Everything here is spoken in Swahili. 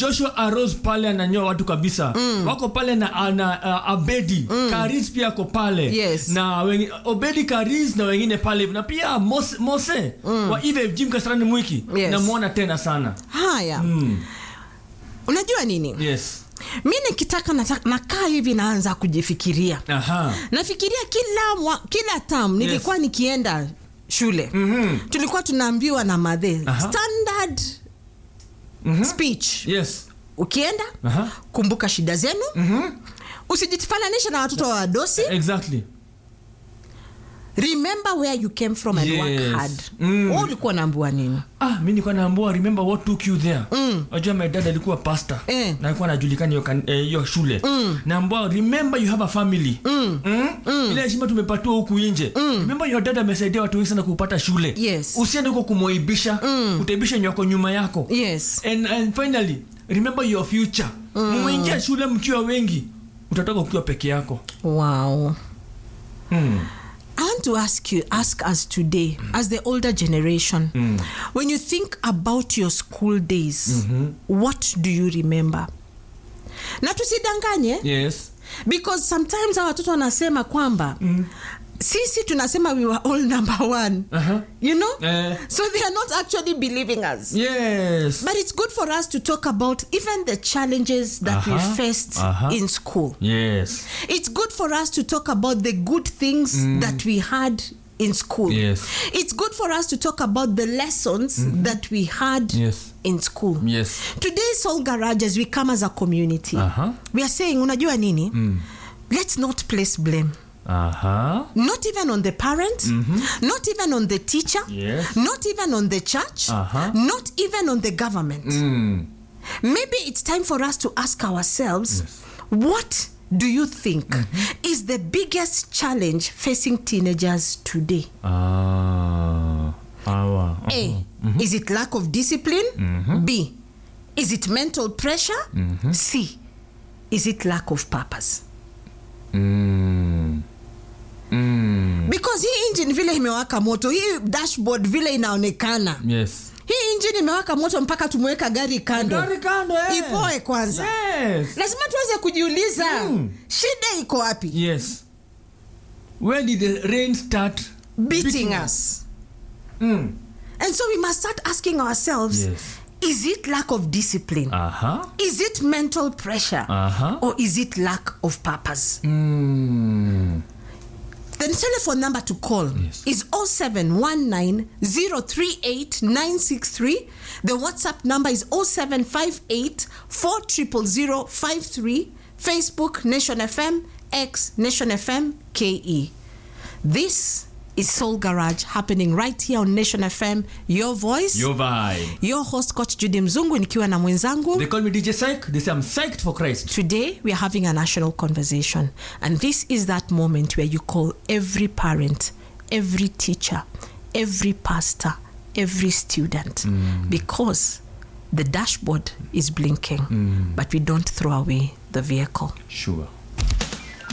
Joshua Arose pale ananyoa watu kabisa. Wako pale na Abedi Karis pia ako pale. Yes. Na Obedi Karis na wengine pale na pia Mose wa Eve Jim Kasarani Mwiki. Yes. Na muona tena sana. Haya. Unajua nini? Yes. Mimi nikitaka nakaa hivi naanza kujifikiria. Nafikiria kila term nilikuwa nikienda shule. Tulikuwa tunaambiwa na madhe standard speech. Yes. Ukienda kumbuka shida zenu. Usijifananishe na watoto wa dosi. Exactly. Remember where you came from and work hard. Ulikuwa naambiwa nini? Mimi nilikuwa naambiwa remember what took you there. Unajua my dad alikuwa pastor. Na alikuwa anajulikana hiyo shule. Naambiwa remember you have a family. Ile heshima tumepatiwa huku nje. Remember your dad amesaidia watu wengi sana kupata shule. Yes. Usiende huko kumuibisha, utaibisha nyoko nyuma yako. Yes. And finally, remember your future. Muingia shule mkiwa wengi, utatoka ukiwa peke yako. Wow. I want to ask us today, as the older generation, when you think about your school days, what do you remember? Na tusidanganye. Yes. Because sometimes watoto wanasema kwamba sisi tunasema we were all number one. You know? So they are not actually believing us. Yes. But it's good for us to talk about even the challenges that we faced in school. Yes. It's good for us to talk about the good things that we had in school. Yes. It's good for us to talk about the lessons that we had in school. Yes. Today, Soul Garage, as we come as a community, we are saying, unajua nini? Let's not place blame. Not even on the parent, not even on the teacher, not even on the church, not even on the government. Maybe it's time for us to ask ourselves, what do you think is the biggest challenge facing teenagers today? A, is it lack of discipline? B, is it mental pressure? C, is it lack of purpose? Because hii engine vile imewaka moto, hii dashboard vile inaonekana. Yes. Hii engine imewaka moto mpaka tumweka gari kando. Ipoe kwanza. Yes. Lazima tuweze kujiuliza, shida iko wapi? Yes. Where did the rain start beating us? And so we must start asking ourselves, is it lack of discipline? Is it mental pressure? Or is it lack of purpose? The telephone number to call is 0719-038-963. The WhatsApp number is 0758-400053. Facebook, Nation FM, X, Nation FM, KE. This is Soul Garage happening right here on Nation FM. Your voice, your vibe. Your host, Coach Judy Mzungu, nikiwa na mwenzangu. They call me DJ Psych. They say I'm psyched for Christ. Today, we are having a national conversation. And this is that moment where you call every parent, every teacher, every pastor, every student. Because the dashboard is blinking. But we don't throw away the vehicle. Sure.